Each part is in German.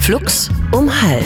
Flux um 12:30.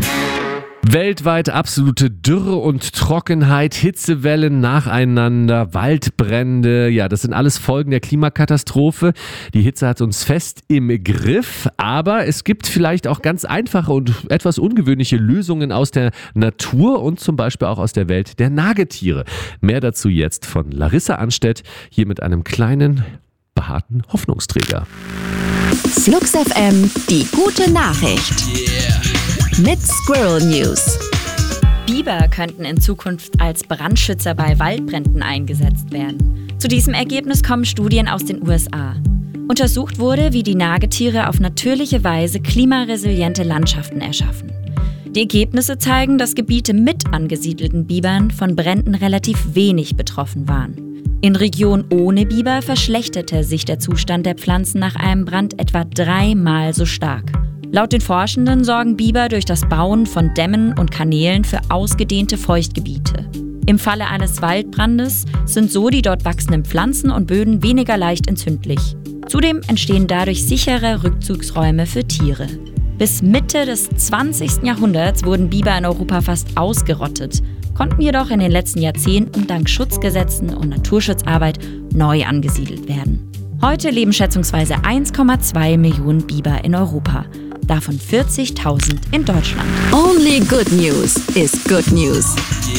Weltweit absolute Dürre und Trockenheit, Hitzewellen nacheinander, Waldbrände, ja, das sind alles Folgen der Klimakatastrophe. Die Hitze hat uns fest im Griff, aber es gibt vielleicht auch ganz einfache und etwas ungewöhnliche Lösungen aus der Natur und zum Beispiel auch aus der Welt der Nagetiere. Mehr dazu jetzt von Larissa Anstedt, hier mit einem kleinen, behaarten Hoffnungsträger. Flux FM, die gute Nachricht. Mit Squirrel News. Biber könnten in Zukunft als Brandschützer bei Waldbränden eingesetzt werden. Zu diesem Ergebnis kommen Studien aus den USA. Untersucht wurde, wie die Nagetiere auf natürliche Weise klimaresiliente Landschaften erschaffen. Die Ergebnisse zeigen, dass Gebiete mit angesiedelten Bibern von Bränden relativ wenig betroffen waren. In Regionen ohne Biber verschlechterte sich der Zustand der Pflanzen nach einem Brand etwa 3-mal so stark. Laut den Forschenden sorgen Biber durch das Bauen von Dämmen und Kanälen für ausgedehnte Feuchtgebiete. Im Falle eines Waldbrandes sind so die dort wachsenden Pflanzen und Böden weniger leicht entzündlich. Zudem entstehen dadurch sichere Rückzugsräume für Tiere. Bis Mitte des 20. Jahrhunderts wurden Biber in Europa fast ausgerottet, konnten jedoch in den letzten Jahrzehnten dank Schutzgesetzen und Naturschutzarbeit neu angesiedelt werden. Heute leben schätzungsweise 1,2 Millionen Biber in Europa, davon 40.000 in Deutschland. Only good news is good news.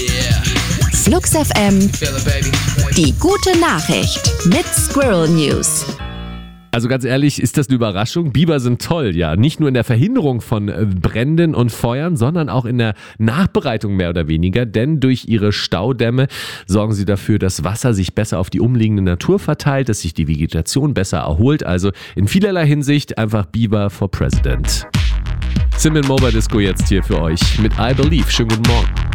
Flux FM, die gute Nachricht mit Squirrel News. Also ganz ehrlich, ist das eine Überraschung? Biber sind toll, ja. Nicht nur in der Verhinderung von Bränden und Feuern, sondern auch in der Nachbereitung mehr oder weniger. Denn durch ihre Staudämme sorgen sie dafür, dass Wasser sich besser auf die umliegende Natur verteilt, dass sich die Vegetation besser erholt. Also in vielerlei Hinsicht einfach Biber for President. Simin Mobile Disco jetzt hier für euch mit I Believe. Schönen guten Morgen.